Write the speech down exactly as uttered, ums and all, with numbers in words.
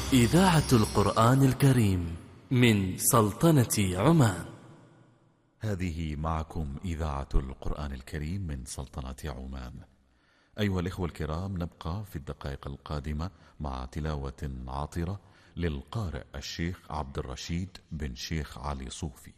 إذاعة القرآن الكريم من سلطنة عمان. هذه معكم إذاعة القرآن الكريم من سلطنة عمان. أيها الإخوة الكرام، نبقى في الدقائق القادمة مع تلاوة عاطرة للقارئ الشيخ عبد الرشيد بن شيخ علي صوفي.